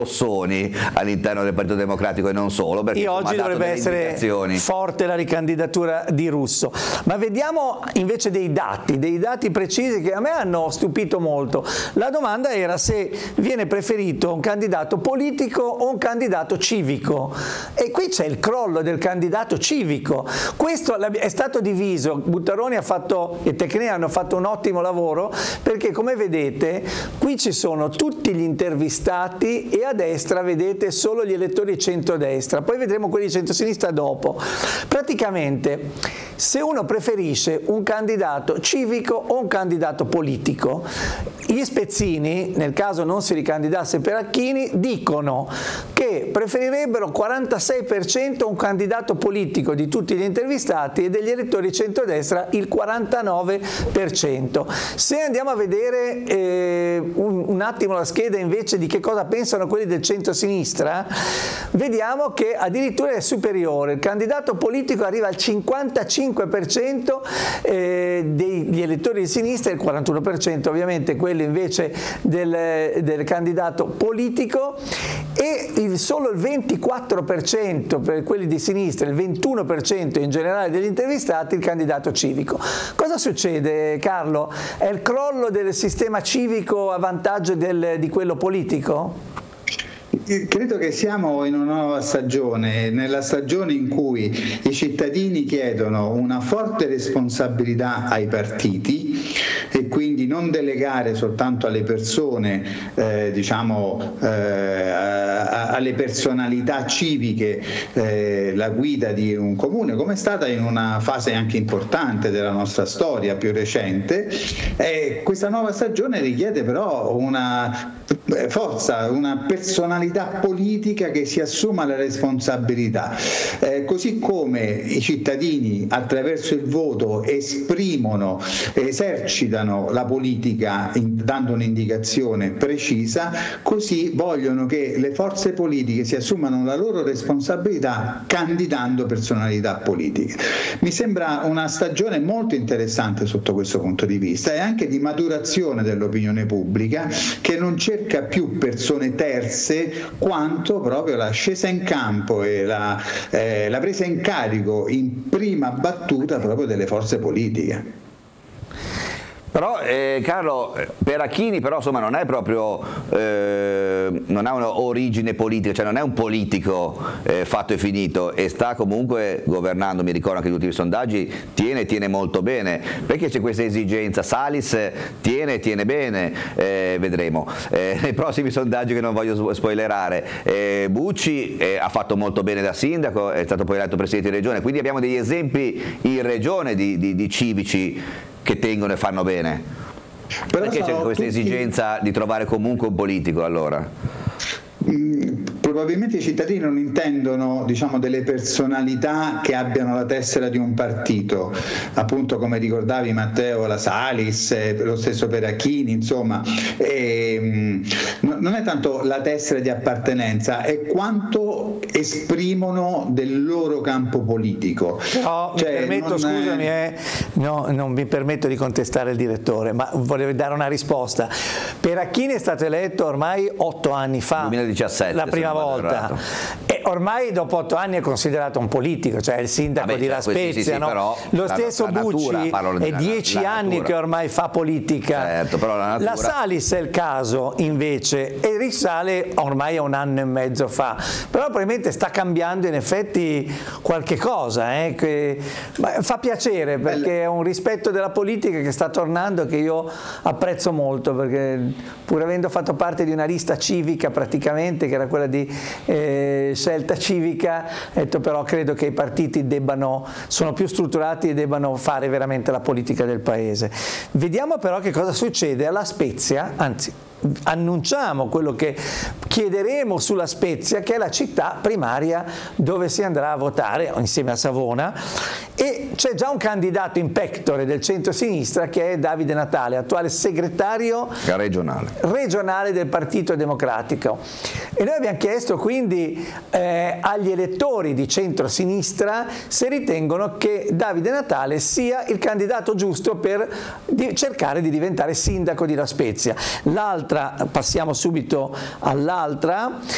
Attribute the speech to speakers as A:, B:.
A: Rossoni all'interno del Partito Democratico e non solo, perché
B: oggi dovrebbe essere forte la ricandidatura di Russo. Ma vediamo invece dei dati precisi che a me hanno stupito molto. La domanda era se viene preferito un candidato politico o un candidato civico, e qui c'è il crollo del candidato civico. Questo è stato diviso, Buttaroni e Tecnea hanno fatto un ottimo lavoro, perché come vedete qui ci sono tutti gli intervistati e a destra vedete solo gli elettori centrodestra, poi vedremo quelli di centrosinistra dopo. Praticamente se uno preferisce un candidato civico o un candidato politico, gli spezzini, nel caso non si ricandidasse Peracchini, dicono che preferirebbero 46% un candidato politico di tutti gli intervistati e degli elettori centrodestra il 49%. Se andiamo a vedere un attimo la scheda invece di che cosa pensano quelli del centro-sinistra, vediamo che addirittura è superiore. Il candidato politico arriva al 55% degli elettori di sinistra e il 41% ovviamente quelli invece del candidato politico, e solo il 24% per quelli di sinistra, il 21% in generale degli intervistati il candidato civico. Cosa succede, Carlo? È il crollo del sistema civico a vantaggio di quello politico?
C: Credo che siamo in una nuova stagione, nella stagione in cui i cittadini chiedono una forte responsabilità ai partiti e quindi non delegare soltanto alle persone, alle personalità civiche la guida di un comune, come è stata in una fase anche importante della nostra storia più recente. Questa nuova stagione richiede però una forza, una personalità politica che si assuma la responsabilità, così come i cittadini attraverso il voto esercitano la politica dando un'indicazione precisa, così vogliono che le forze politiche si assumano la loro responsabilità candidando personalità politiche. Mi sembra una stagione molto interessante sotto questo punto di vista, e anche di maturazione dell'opinione pubblica, che non cerca più persone terze quanto proprio la scesa in campo e la presa in carico in prima battuta proprio delle forze politiche.
A: Però Carlo, Peracchini però insomma non è proprio non ha un'origine politica, cioè non è un politico fatto e finito, e sta comunque governando. Mi ricordo anche gli ultimi sondaggi tiene molto bene, perché c'è questa esigenza. Salis tiene bene, vedremo nei prossimi sondaggi che non voglio spoilerare. Bucci ha fatto molto bene da sindaco, è stato poi eletto presidente di regione, quindi abbiamo degli esempi in regione di civici che tengono e fanno bene. Però perché c'è questa esigenza di trovare comunque un politico allora?
C: Probabilmente i cittadini non intendono, delle personalità che abbiano la tessera di un partito, appunto come ricordavi Matteo, la Salis, lo stesso Peracchini, insomma, non è tanto la tessera di appartenenza, è quanto esprimono del loro campo politico.
B: No, mi permetto, scusami, non mi permetto di contestare il direttore, ma volevo dare una risposta. Peracchini è stato eletto ormai 8 anni fa,
A: 2017,
B: la prima volta, e ormai dopo 8 anni è considerato un politico, cioè il sindaco di La Spezia, sì, no? Però lo stesso Bucci è 10 anni che ormai fa politica.
A: Certo, però la
B: Salis è il caso invece, e risale ormai a 1 anno e mezzo fa, però probabilmente sta cambiando in effetti qualche cosa, che fa piacere, perché è un rispetto della politica che sta tornando, che io apprezzo molto, perché pur avendo fatto parte di una lista civica praticamente, che era quella di Scelta Civica, però credo che i partiti sono più strutturati e debbano fare veramente la politica del paese. Vediamo però che cosa succede alla Spezia, anzi annunciamo quello che chiederemo sulla Spezia, che è la città primaria dove si andrà a votare insieme a Savona, e c'è già un candidato in pectore del centro-sinistra che è Davide Natale, attuale segretario regionale del Partito Democratico, e noi abbiamo chiesto quindi agli elettori di centro-sinistra se ritengono che Davide Natale sia il candidato giusto per cercare di diventare sindaco di La Spezia. Passiamo subito all'altra,